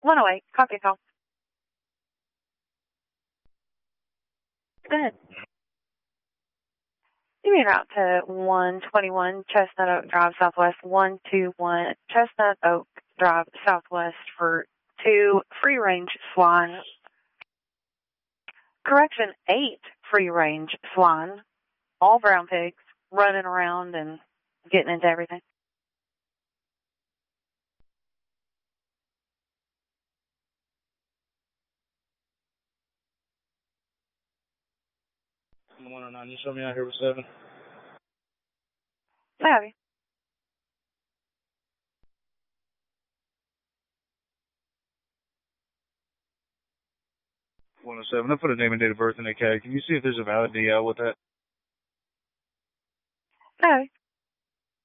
108, copy a call. Go ahead. You mean route to 121 Chestnut Oak Drive Southwest, 121 Chestnut Oak Drive Southwest for 2 free-range swine. Correction, 8 free-range swine, all brown pigs, running around and getting into everything. On the 109, you show me out here with 7. Savvy. 107. I put a name and date of birth in the CAD. Can you see if there's a valid DL with that? Savvy.